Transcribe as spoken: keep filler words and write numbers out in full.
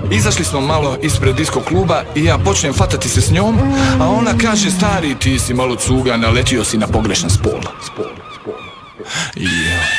Izašli smo malo ispred disko kluba i ja počnem fatati se s njom, a ona kaže, stari, ti si malo cuga, naletio si na pogrešan spol. Spol, spol. Yeah.